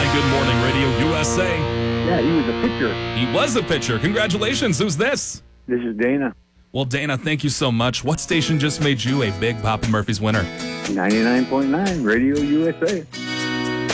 Good Morning Radio USA. Yeah, he was a pitcher. He was a pitcher. Congratulations. Who's this? This is Dana. Well, Dana, thank you so much. What station just made you a big Papa Murphy's winner? 99.9 Radio USA.